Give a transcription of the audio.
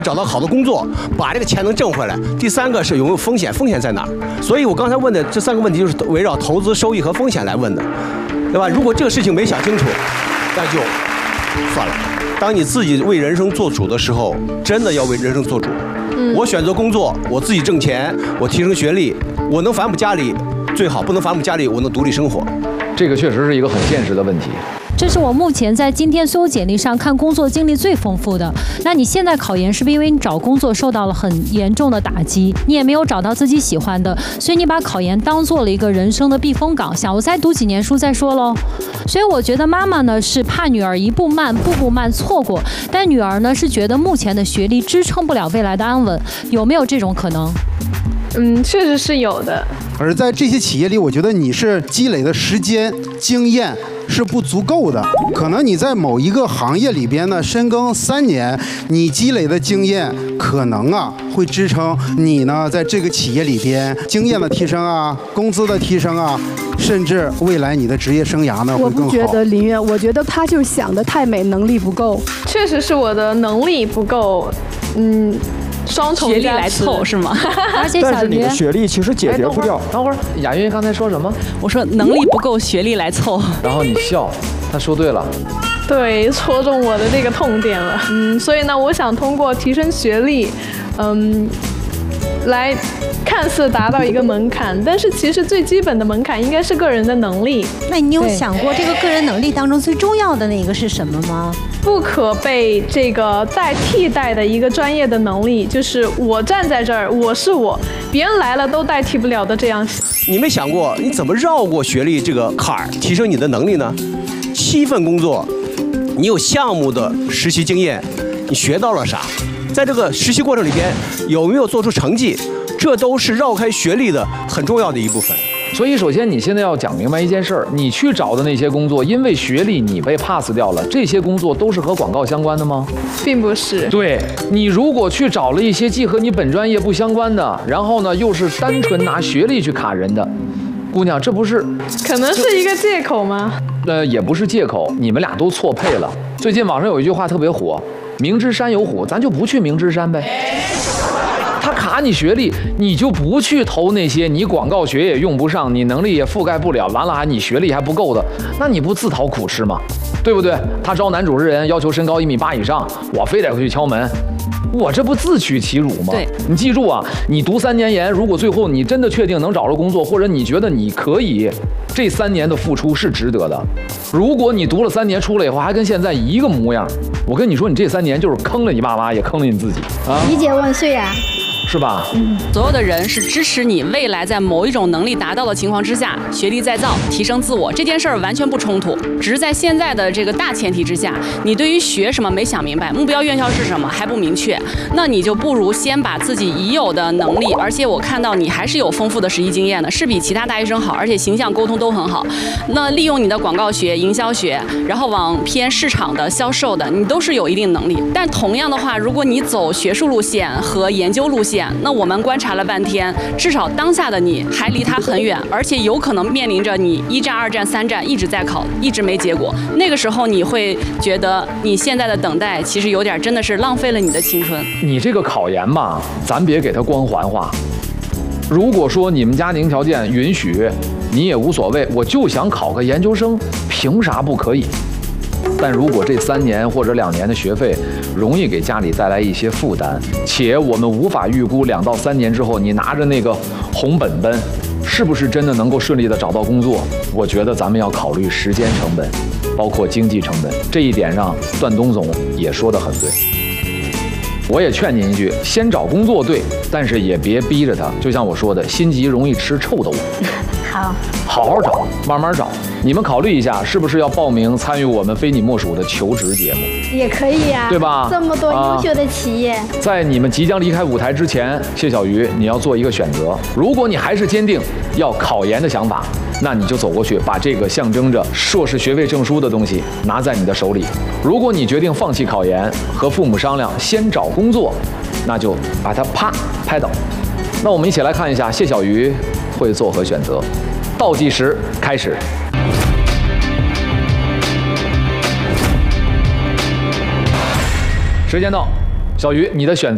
找到好的工作，把这个钱能挣回来。第三个是有没有风险，风险在哪儿？所以我刚才问的这3个问题就是围绕投资收益和风险来问的，对吧？如果这个事情没想清楚，那就算了。当你自己为人生做主的时候，真的要为人生做主。我选择工作，我自己挣钱，我提升学历，我能反哺家里最好，不能反哺家里，我能独立生活。 这个确实是一个很现实的问题。 这是我目前在今天所有简历上看工作经历最丰富的。那你现在考研是不是因为你找工作受到了很严重的打击，你也没有找到自己喜欢的，所以你把考研当做了一个人生的避风港，想我再读几年书再说喽。所以我觉得妈妈呢是怕女儿一步慢步步慢错过，但女儿呢是觉得目前的学历支撑不了未来的安稳，有没有这种可能？ 确实是有的。 而在这些企业里，我觉得你是积累的时间经验是不足够的，可能你在某一个行业里边呢深耕3年，你积累的经验可能会支撑你呢在这个企业里边经验的提升工资的提升甚至未来你的职业生涯呢会更好。 我不觉得林苑，我觉得他就想得太美，能力不够。 确实是我的能力不够，双重学历来凑是吗？ 而且但是你的学历其实解决不了。 等会儿，雅云刚才说什么？ 我说能力不够，学历来凑。 然后你笑，他说对了。 对，戳中我的这个痛点了。所以呢，我想通过提升学历，来看似达到一个门槛，但是其实最基本的门槛应该是个人的能力。 那你有想过这个个人能力当中最重要的那个是什么吗？ 不可被这个替代的一个专业的能力，就是我站在这儿，我是我，别人来了都代替不了的这样。 你没想过你怎么绕过学历这个坎儿，提升你的能力呢？7份工作，你有项目的实习经验，你学到了啥？在这个实习过程里边有没有做出成绩？这都是绕开学历的很重要的一部分。 所以，首先你现在要讲明白一件事儿：你去找的那些工作，因为学历你被 pass 掉了，这些工作都是和广告相关的吗？ 并不是。 对，你如果去找了一些既和你本专业不相关的，然后呢又是单纯拿学历去卡人的，姑娘，这不是可能是一个借口吗？ 也不是借口，你们俩都错配了。最近网上有一句话特别火：明知山有虎，咱就不去明知山呗。他卡你学历，你就不去投那些你广告学也用不上，你能力也覆盖不了，完了你学历还不够的，那你不自讨苦吃吗？对不对？他招男主持人要求身高1.8米以上，我非得回去敲门，我这不自取其辱吗？ 对， 你记住你读3年研，如果最后你真的确定能找着工作，或者你觉得你可以，这3年的付出是值得的。如果你读了3年出来以后还跟现在一个模样，我跟你说，你这3年就是坑了你爸妈，也坑了你自己理解万岁啊！ 是吧？ 所有的人是支持你未来在某一种能力达到的情况之下，学历再造，提升自我，这件事儿完全不冲突。只是在现在的这个大前提之下，你对于学什么没想明白，目标院校是什么还不明确，那你就不如先把自己已有的能力，而且我看到你还是有丰富的实习经验的，是比其他大学生好，而且形象沟通都很好。那利用你的广告学、营销学，然后往偏市场的、销售的，你都是有一定能力。但同样的话，如果你走学术路线和研究路线，那我们观察了半天，至少当下的你还离他很远，而且有可能面临着你1战、2战、3战一直在考，一直没结果。那个时候你会觉得你现在的等待其实有点真的是浪费了你的青春。 你这个考研吧，咱别给它光环化。如果说你们家庭条件允许，你也无所谓，我就想考个研究生，凭啥不可以？但如果这3年或者2年的学费容易给家里带来一些负担，且我们无法预估2到3年之后你拿着那个红本本是不是真的能够顺利的找到工作，我觉得咱们要考虑时间成本，包括经济成本。这一点上，段东总也说得很对。我也劝您一句，先找工作对，但是也别逼着他。就像我说的，心急容易吃臭豆腐。 好， 好好找，慢慢找。你们考虑一下，是不是要报名参与我们非你莫属的求职节目？ 也可以呀， 对吧？ 这么多优秀的企业， 在你们即将离开舞台之前，谢小鱼，你要做一个选择。如果你还是坚定要考研的想法，那你就走过去，把这个象征着硕士学位证书的东西拿在你的手里。如果你决定放弃考研，和父母商量，先找工作，那就把它啪拍倒。那我们一起来看一下谢小鱼会作何选择。倒计时开始。时间到，小鱼，你的选择。